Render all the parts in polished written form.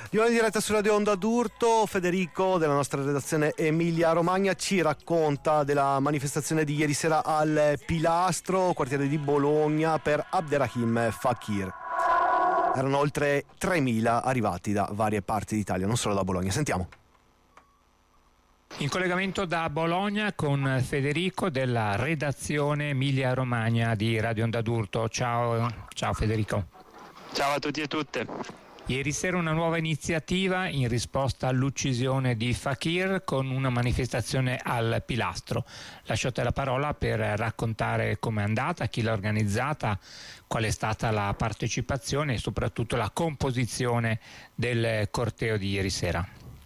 Di nuovo in diretta su Radio Onda d'Urto, Federico della nostra redazione Emilia Romagna ci racconta della manifestazione di ieri sera al Pilastro, quartiere di Bologna, per Abderrahim Fakir. Erano oltre 3.000 arrivati da varie parti d'Italia, non solo da Bologna. Sentiamo. In collegamento da Bologna con Federico della redazione Emilia Romagna di Radio Onda d'Urto. Ciao Federico. Ciao a tutti e tutte. Ieri sera una nuova iniziativa in risposta all'uccisione di Fakir con una manifestazione al Pilastro. Lascio a te la parola per raccontare com'è andata, chi l'ha organizzata, qual è stata la partecipazione e soprattutto la composizione del corteo di ieri sera.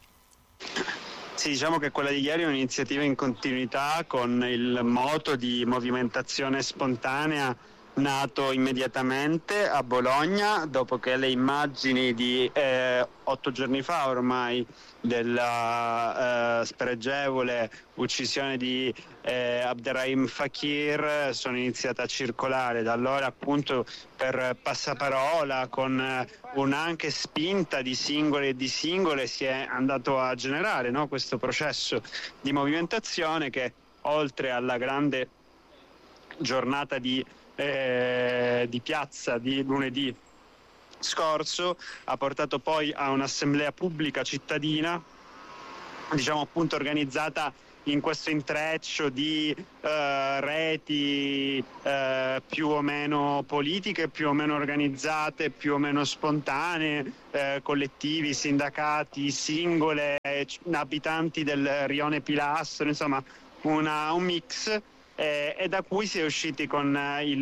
Sì, diciamo che quella di ieri è un'iniziativa in continuità con il moto di movimentazione spontanea nato immediatamente a Bologna dopo che le immagini di 8 giorni fa ormai della spregevole uccisione di Abderrahim Fakir sono iniziate a circolare. Da allora appunto per passaparola con un'anche spinta di singole e di singole si è andato a generare, no, questo processo di movimentazione che oltre alla grande giornata di piazza di lunedì scorso ha portato poi a un'assemblea pubblica cittadina, diciamo appunto organizzata in questo intreccio di reti più o meno politiche, più o meno organizzate, più o meno spontanee, collettivi, sindacati, singole, abitanti del rione Pilastro, insomma un mix. E da cui si è usciti con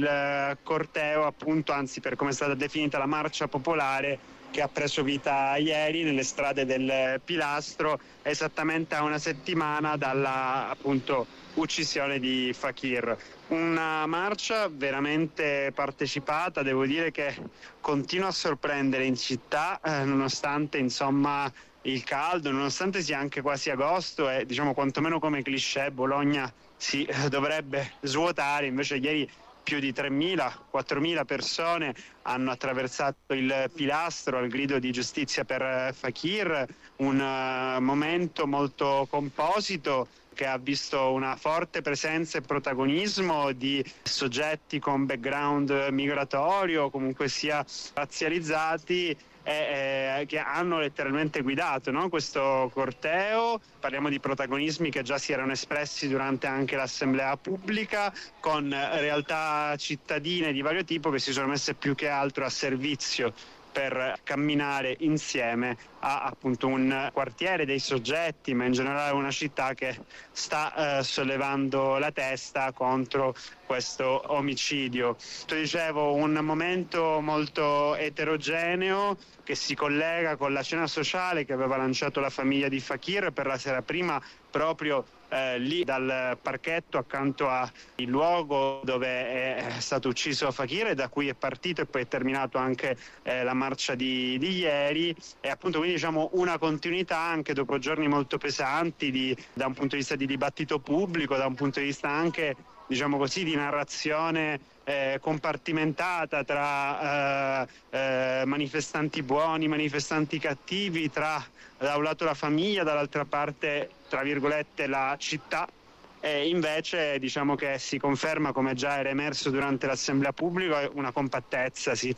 il corteo, appunto, anzi per come è stata definita la marcia popolare, che ha preso vita ieri nelle strade del Pilastro, esattamente a una settimana dalla appunto uccisione di Fakir. Una marcia veramente partecipata, devo dire che continua a sorprendere in città, nonostante insomma il caldo, nonostante sia anche quasi agosto e diciamo quantomeno come cliché Bologna si dovrebbe svuotare, invece ieri più di 3.000-4.000 persone hanno attraversato il Pilastro al grido di giustizia per Fakir, un momento molto composito che ha visto una forte presenza e protagonismo di soggetti con background migratorio, comunque sia razzializzati, che hanno letteralmente guidato, no, questo corteo. Parliamo di protagonismi che già si erano espressi durante anche l'assemblea pubblica, con realtà cittadine di vario tipo che si sono messe più che altro a servizio per camminare insieme a appunto un quartiere dei soggetti, ma in generale una città che sta sollevando la testa contro questo omicidio. Dicevo, un momento molto eterogeneo che si collega con la cena sociale che aveva lanciato la famiglia di Fakir per la sera prima, proprio lì dal parchetto accanto al luogo dove è stato ucciso Fakir, e da cui è partito e poi è terminato anche la marcia di ieri, e appunto quindi diciamo una continuità anche dopo giorni molto pesanti da un punto di vista di dibattito pubblico, da un punto di vista anche diciamo così di narrazione compartimentata tra manifestanti buoni, manifestanti cattivi, tra da un lato la famiglia, dall'altra parte tra virgolette la città. E invece diciamo che si conferma, come già era emerso durante l'assemblea pubblica, una compattezza, si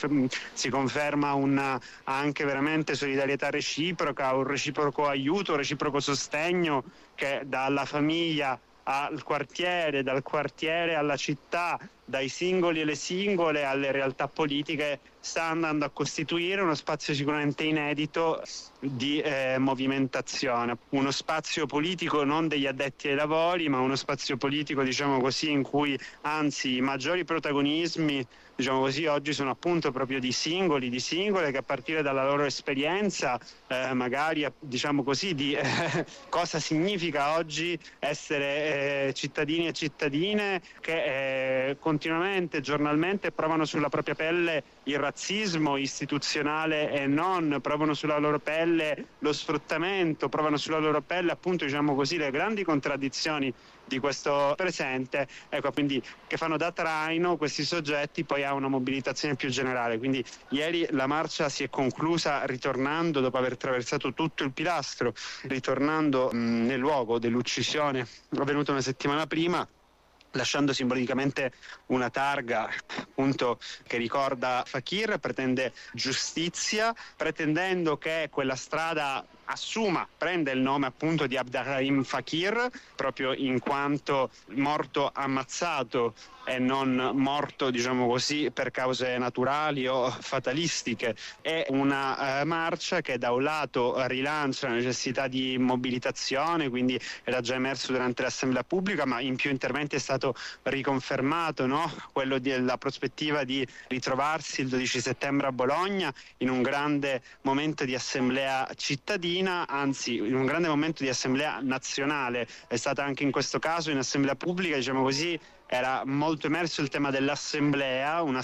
conferma anche veramente solidarietà reciproca, un reciproco aiuto, un reciproco sostegno che dalla famiglia al quartiere, dal quartiere alla città, dai singoli e le singole alle realtà politiche, sta andando a costituire uno spazio sicuramente inedito di movimentazione, uno spazio politico non degli addetti ai lavori, ma uno spazio politico, diciamo così, in cui anzi i maggiori protagonismi, diciamo così, oggi sono appunto proprio di singoli, di singole che a partire dalla loro esperienza magari diciamo così di cosa significa oggi essere cittadini e cittadine che continuamente, giornalmente provano sulla propria pelle il razzismo istituzionale e non, provano sulla loro pelle lo sfruttamento, provano sulla loro pelle appunto diciamo così le grandi contraddizioni di questo presente, ecco, quindi che fanno da traino questi soggetti poi poi a una mobilitazione più generale. Quindi ieri la marcia si è conclusa ritornando, dopo aver attraversato tutto il Pilastro, ritornando nel luogo dell'uccisione avvenuta una settimana prima, lasciando simbolicamente una targa appunto che ricorda Fakir, pretende giustizia, pretendendo che quella strada prenda il nome appunto di Abderrahim Fakir, proprio in quanto morto ammazzato e non morto, diciamo così, per cause naturali o fatalistiche. È una marcia che da un lato rilancia la necessità di mobilitazione, quindi era già emerso durante l'assemblea pubblica, ma in più interventi è stato riconfermato, no? Quello della prospettiva di ritrovarsi il 12 settembre a Bologna in un grande momento di assemblea cittadina, anzi in un grande momento di assemblea nazionale. È stata anche in questo caso in assemblea pubblica, diciamo così, era molto emerso il tema dell'assemblea, una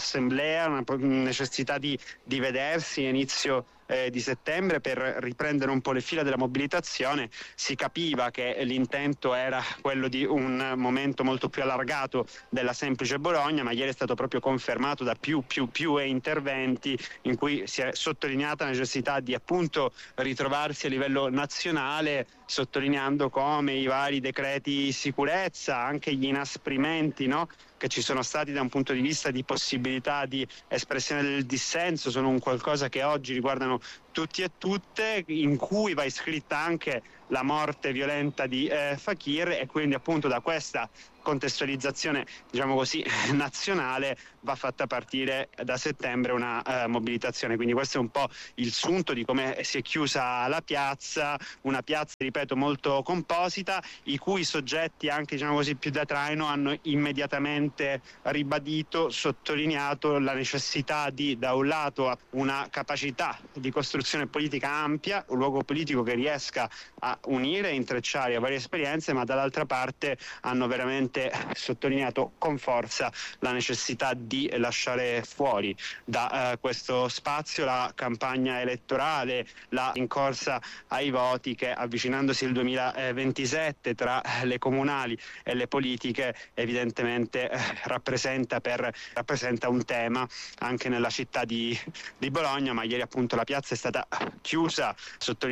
necessità di vedersi inizio di settembre per riprendere un po' le fila della mobilitazione. Si capiva che l'intento era quello di un momento molto più allargato della semplice Bologna, ma ieri è stato proprio confermato da più interventi in cui si è sottolineata la necessità di appunto ritrovarsi a livello nazionale, sottolineando come i vari decreti sicurezza, anche gli inasprimenti, no, che ci sono stati da un punto di vista di possibilità di espressione del dissenso, sono un qualcosa che oggi riguardano tutti e tutte, in cui va iscritta anche la morte violenta di Fakir, e quindi appunto da questa contestualizzazione, diciamo così, nazionale va fatta partire da settembre una mobilitazione. Quindi questo è un po' il sunto di come si è chiusa la piazza, una piazza, ripeto, molto composita, i cui soggetti anche, diciamo così, più da traino hanno immediatamente ribadito, sottolineato la necessità di, da un lato, una capacità di costruzione politica ampia, un luogo politico che riesca a unire e intrecciare varie esperienze, ma dall'altra parte hanno veramente sottolineato con forza la necessità di lasciare fuori da questo spazio la campagna elettorale, la rincorsa ai voti che, avvicinandosi il 2027 tra le comunali e le politiche, evidentemente rappresenta un tema anche nella città di Bologna. Ma ieri appunto la piazza è stata chiusa,